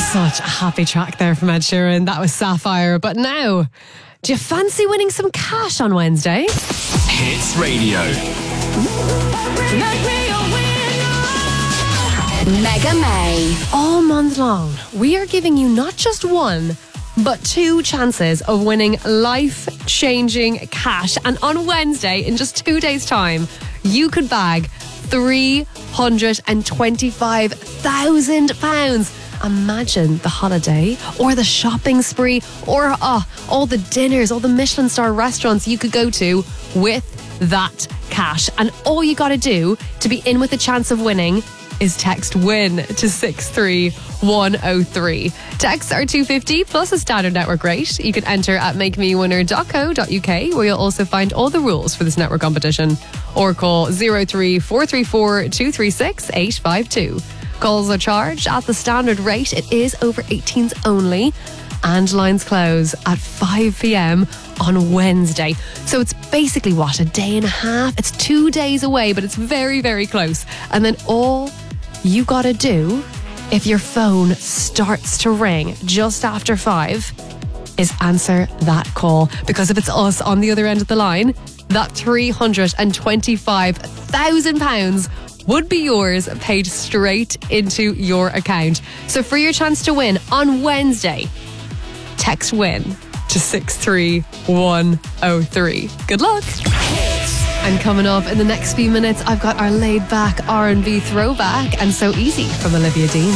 Such a happy track there from Ed Sheeran. That was Sapphire. But now, do you fancy winning some cash on Wednesday? Hits Radio. Mega May. All month long, we are giving you not just one, but two chances of winning life-changing cash. And on Wednesday, in just 2 days' time, you could bag £325,000. Imagine the holiday or the shopping spree or all the dinners, all the Michelin star restaurants you could go to with that cash. And all you got to do to be in with a chance of winning is text WIN to 63103. Texts are $2.50 plus a standard network rate. You can enter at makemewinner.co.uk, where you'll also find all the rules for this network competition, or call 03434 236 852. Calls are charged at the standard rate. It is over 18s only, and lines close at 5 p.m. on Wednesday. So it's basically, a day and a half? It's 2 days away, but it's very, very close. And then all you gotta do, if your phone starts to ring just after 5, is answer that call. Because if it's us on the other end of the line, that £325,000 would be yours, paid straight into your account. So for your chance to win on Wednesday, text WIN to 63103. Good luck. And coming up in the next few minutes, I've got our laid-back R&B throwback, and So Easy from Olivia Dean.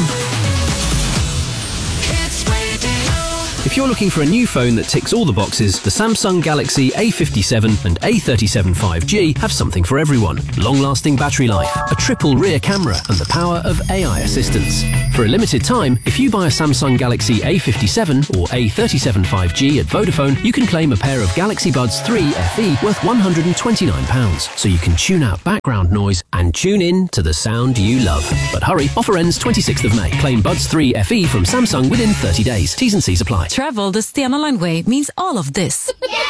If you're looking for a new phone that ticks all the boxes, the Samsung Galaxy A57 and A37 5G have something for everyone. Long-lasting battery life, a triple rear camera, and the power of AI assistance. For a limited time, if you buy a Samsung Galaxy A57 or A37 5G at Vodafone, you can claim a pair of Galaxy Buds 3 FE worth £129, so you can tune out background noise and tune in to the sound you love. But hurry, offer ends 26th of May. Claim Buds 3 FE from Samsung within 30 days. T's and C's apply. Travel the Stena Line way means all of this.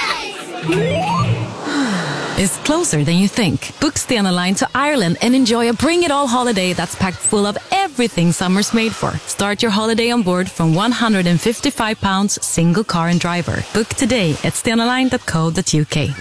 Is closer than you think. Book Stena Line to Ireland and enjoy a bring-it-all holiday that's packed full of everything summer's made for. Start your holiday on board from £155 single car and driver. Book today at stenaline.co.uk.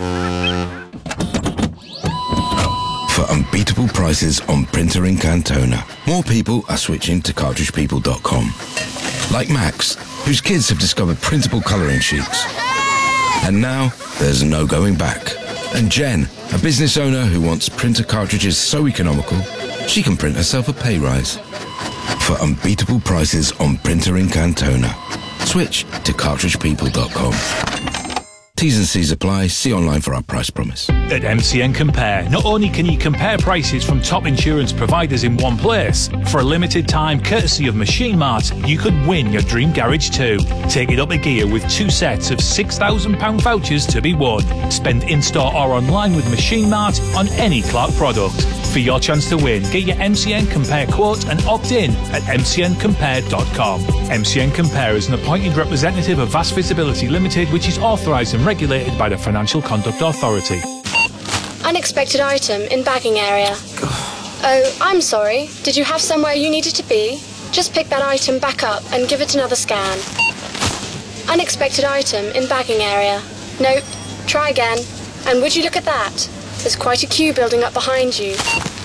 For unbeatable prices on printer ink and toner, more people are switching to cartridgepeople.com. Like Max, whose kids have discovered printable colouring sheets. And now, there's no going back. And Jen, a business owner who wants printer cartridges so economical, she can print herself a pay rise. For unbeatable prices on printer ink and toner, switch to cartridgepeople.com. T's and C's apply. See online for our price promise. At MCN Compare, not only can you compare prices from top insurance providers in one place, for a limited time, courtesy of Machine Mart, you could win your dream garage too. Take it up a gear with 2 sets of £6,000 vouchers to be won. Spend in-store or online with Machine Mart on any Clark product. For your chance to win, get your MCN Compare quote and opt in at mcncompare.com. MCN Compare is an appointed representative of Vast Visibility Limited, which is authorised and regulated by the Financial Conduct Authority. Unexpected item in bagging area. Oh, I'm sorry. Did you have somewhere you needed to be? Just pick that item back up and give it another scan. Unexpected item in bagging area. Nope. Try again. And would you look at that? There's quite a queue building up behind you.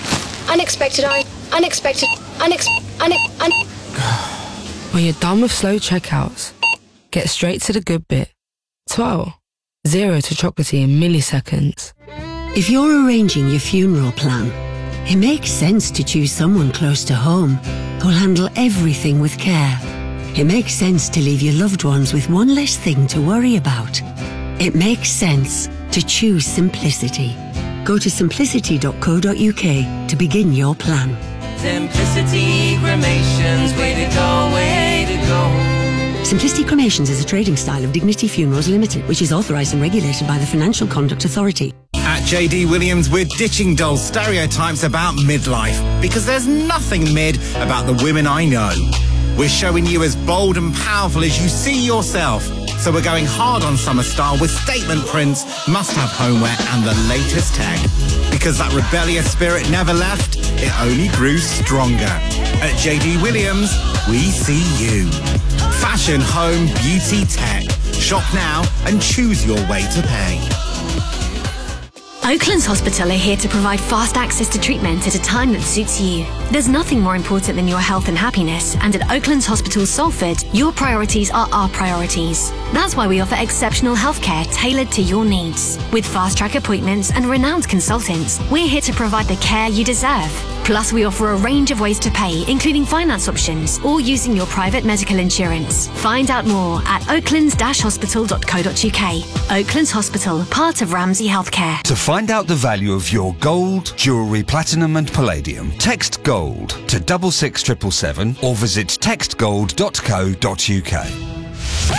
When you're done with slow checkouts, get straight to the good bit. 12. 0 to chocolatey in milliseconds. If you're arranging your funeral plan, it makes sense to choose someone close to home who'll handle everything with care. It makes sense to leave your loved ones with one less thing to worry about. It makes sense to choose simplicity. Go to simplicity.co.uk to begin your plan. Simplicity Cremations, way to go, way to go. Simplicity Cremations is a trading style of Dignity Funerals Limited, which is authorised and regulated by the Financial Conduct Authority. At JD Williams, we're ditching dull stereotypes about midlife, because there's nothing mid about the women I know. We're showing you as bold and powerful as you see yourself. So we're going hard on summer style with statement prints, must-have homeware and the latest tech. Because that rebellious spirit never left, it only grew stronger. At JD Williams, we see you. Fashion, home, beauty, tech. Shop now and choose your way to pay. Oaklands Hospital are here to provide fast access to treatment at a time that suits you. There's nothing more important than your health and happiness, and at Oaklands Hospital Salford, your priorities are our priorities. That's why we offer exceptional healthcare tailored to your needs. With fast-track appointments and renowned consultants, we're here to provide the care you deserve. Plus, we offer a range of ways to pay, including finance options or using your private medical insurance. Find out more at oaklands-hospital.co.uk. Oaklands Hospital, part of Ramsay Healthcare. To find out the value of your gold, jewellery, platinum and palladium, text GOLD to 66777 or visit textgold.co.uk.